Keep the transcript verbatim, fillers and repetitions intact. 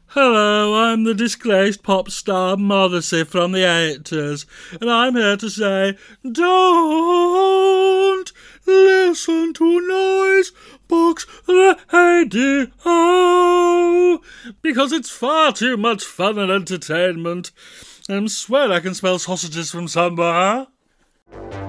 Hello, I'm the disgraced pop star Morrissey from the eighties, and I'm here to say, don't listen to noise box radio, because it's far too much fun and entertainment. I swear I can smell sausages from somewhere.